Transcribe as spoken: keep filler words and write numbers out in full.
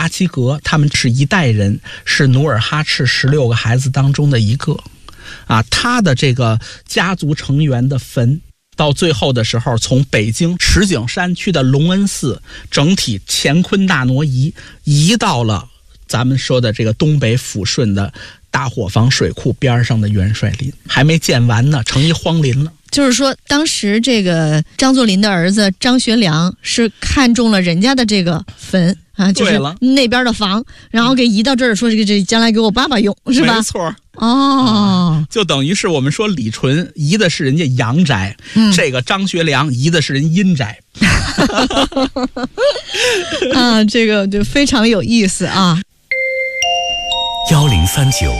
巴基格，他们是一代人，是努尔哈赤十六个孩子当中的一个啊，他的这个家族成员的坟到最后的时候，从北京石景山区的隆恩寺整体乾坤大挪移，移到了咱们说的这个东北抚顺的大伙房水库边上的元帅林，还没建完呢，成一荒林了。 就是说当时这个张作霖的儿子张学良是看中了人家的这个坟啊，就是那边的房，然后给移到这儿，说这个这将来给我爸爸用，是吧？ 没错。 哦、 啊，就等于是我们说李纯移的是人家阳宅， 嗯、 这个张学良移的是人阴宅。 啊，这个就非常有意思啊。 幺零三九